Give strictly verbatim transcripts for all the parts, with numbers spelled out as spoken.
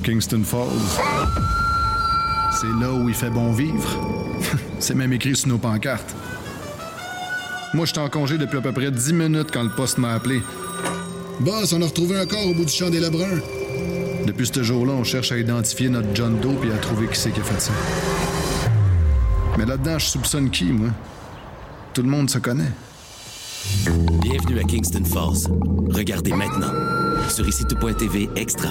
Kingston Falls. C'est là où il fait bon vivre. C'est même écrit sur nos pancartes. Moi, j'étais en congé depuis à peu près dix minutes quand le poste m'a appelé. Boss, on a retrouvé un corps au bout du champ des Lebrun. Depuis ce jour-là, on cherche à identifier notre John Doe et à trouver qui c'est qui a fait ça. Mais là-dedans, je soupçonne qui, moi? Tout le monde se connaît. Bienvenue à Kingston Falls. Regardez maintenant sur ici tout point t v Extra.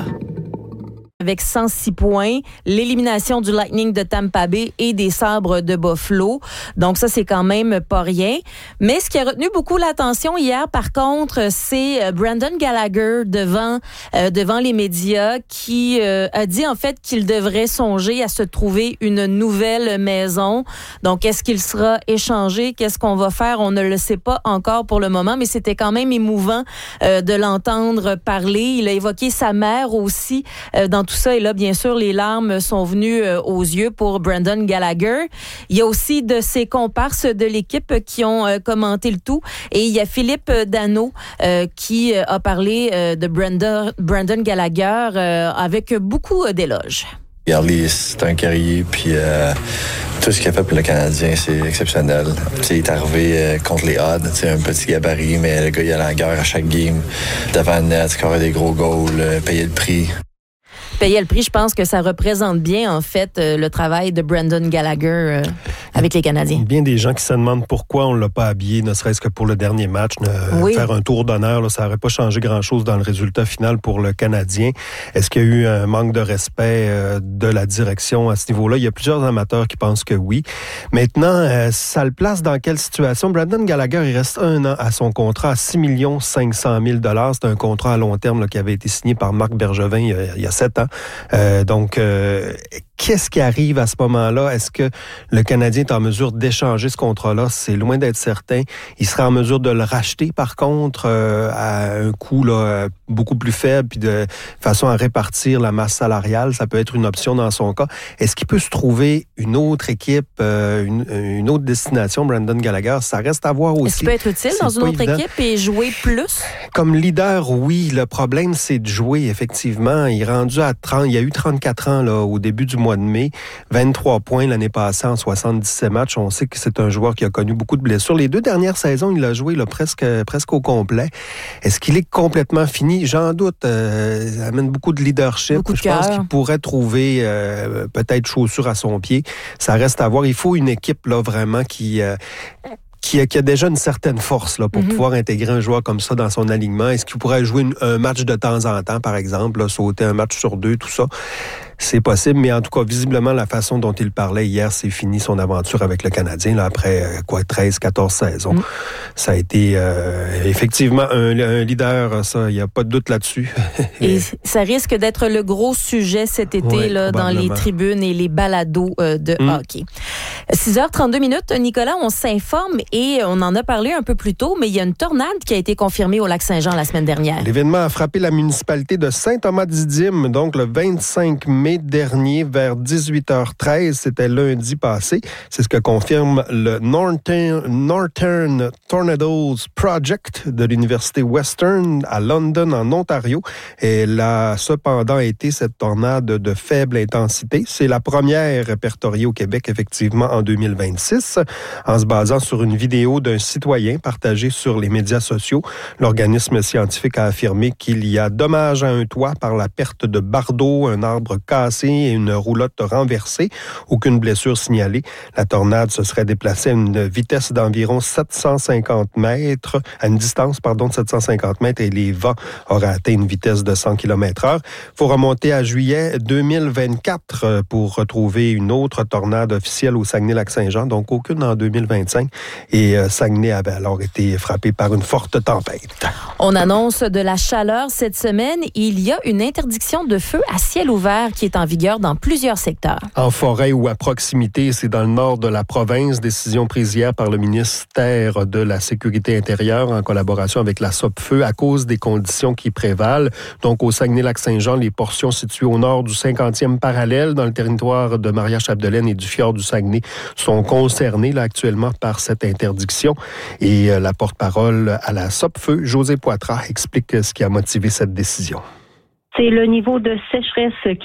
Avec cent six points, l'élimination du Lightning de Tampa Bay et des Sabres de Buffalo. Donc ça, c'est quand même pas rien. Mais ce qui a retenu beaucoup l'attention hier, par contre, c'est Brendan Gallagher devant euh, devant les médias qui euh, a dit en fait qu'il devrait songer à se trouver une nouvelle maison. Donc, est-ce qu'il sera échangé? Qu'est-ce qu'on va faire? On ne le sait pas encore pour le moment, mais c'était quand même émouvant euh, de l'entendre parler. Il a évoqué sa mère aussi euh, dans tout ça. Et là, bien sûr, les larmes sont venues euh, aux yeux pour Brendan Gallagher. Il y a aussi de ses comparses de l'équipe qui ont euh, commenté le tout. Et il y a Philippe Danault euh, qui euh, a parlé euh, de Brendan, Brendan Gallagher euh, avec beaucoup euh, d'éloges. Garley, c'est un guerrier, puis euh, tout ce qu'il a fait pour le Canadien, c'est exceptionnel. T'sais, il est arrivé euh, contre les odds, un petit gabarit, mais le gars, il allait en guerre à chaque game. Devant le net, scorait des gros goals, euh, payait le prix. Payer le prix, je pense que ça représente bien, en fait, euh, le travail de Brendan Gallagher euh, avec les Canadiens. Bien des gens qui se demandent pourquoi on ne l'a pas habillé, ne serait-ce que pour le dernier match. Ne, oui. Faire un tour d'honneur, là, ça n'aurait pas changé grand-chose dans le résultat final pour le Canadien. Est-ce qu'il y a eu un manque de respect euh, de la direction à ce niveau-là? Il y a plusieurs amateurs qui pensent que oui. Maintenant, euh, ça le place dans quelle situation? Brendan Gallagher, il reste un an à son contrat à six millions cinq cent mille dollars. C'est un contrat à long terme là, qui avait été signé par Marc Bergevin il y a, il y a sept ans. Euh, donc, euh, qu'est-ce qui arrive à ce moment-là? Est-ce que le Canadien est en mesure d'échanger ce contrat-là? C'est loin d'être certain. Il sera en mesure de le racheter, par contre, euh, à un coût là, beaucoup plus faible, puis de façon à répartir la masse salariale. Ça peut être une option dans son cas. Est-ce qu'il peut se trouver une autre équipe, euh, une, une autre destination, Brendan Gallagher? Ça reste à voir aussi. Est-ce qu'il peut être utile c'est dans une autre évident. équipe et jouer plus? Comme leader, oui. Le problème, c'est de jouer, effectivement. Il est rendu à trente, il y a eu trente-quatre ans là, au début du mois de mai. vingt-trois points l'année passée en soixante-dix-sept matchs. On sait que c'est un joueur qui a connu beaucoup de blessures. Les deux dernières saisons, il a joué là, presque, presque au complet. Est-ce qu'il est complètement fini? J'en doute. Euh, il amène beaucoup de leadership. Beaucoup de Je pense cœur. qu'il pourrait trouver euh, peut-être chaussure à son pied. Ça reste à voir. Il faut une équipe là vraiment qui... Euh, Qui a, qui a déjà une certaine force là, pour mm-hmm. pouvoir intégrer un joueur comme ça dans son alignement. Est-ce qu'il pourrait jouer une, un match de temps en temps, par exemple, là, sauter un match sur deux, tout ça? C'est possible, mais en tout cas, visiblement, la façon dont il parlait hier, c'est fini son aventure avec le Canadien, là, après euh, quoi, treize, quatorze saisons. Mm. Ça a été euh, effectivement un, un leader, ça, il n'y a pas de doute là-dessus. Et ça risque d'être le gros sujet cet été ouais, là, dans les tribunes et les balados euh, de mm. hockey. six heures trente-deux minutes, Nicolas, on s'informe et on en a parlé un peu plus tôt, mais il y a une tornade qui a été confirmée au Lac-Saint-Jean la semaine dernière. L'événement a frappé la municipalité de Saint-Thomas-Didyme, donc le vingt-cinq mai dernier vers dix-huit heures treize, c'était lundi passé. C'est ce que confirme le Northern, Northern Tornadoes Project de l'Université Western à London, en Ontario. Elle a cependant été cette tornade de faible intensité. C'est la première répertoriée au Québec, effectivement, en deux mille vingt-six, en se basant sur une vidéo d'un citoyen partagée sur les médias sociaux. L'organisme scientifique a affirmé qu'il y a dommage à un toit par la perte de bardeaux, un arbre cassé et une roulotte renversée. Aucune blessure signalée. La tornade se serait déplacée à une vitesse d'environ sept cent cinquante mètres, à une distance, pardon, de sept cent cinquante mètres, et les vents auraient atteint une vitesse de cent kilomètres heure. Il faut remonter à juillet deux mille vingt-quatre pour retrouver une autre tornade officielle au Saguenay-Lac-Saint-Jean, donc aucune en deux mille vingt-cinq. Et euh, Saguenay avait alors été frappé par une forte tempête. On annonce de la chaleur cette semaine. Il y a une interdiction de feu à ciel ouvert qui est en vigueur dans plusieurs secteurs. En forêt ou à proximité, c'est dans le nord de la province. Décision prise hier par le ministère de la Sécurité intérieure en collaboration avec la Sopfeu à cause des conditions qui prévalent. Donc, au Saguenay-Lac-Saint-Jean, les portions situées au nord du cinquantième parallèle dans le territoire de Maria-Chapdelaine et du fjord du Saguenay sont concernées là, actuellement par cette interdiction. Et euh, la porte-parole à la Sopfeu, José Poitras, explique ce qui a motivé cette décision. C'est le niveau de sécheresse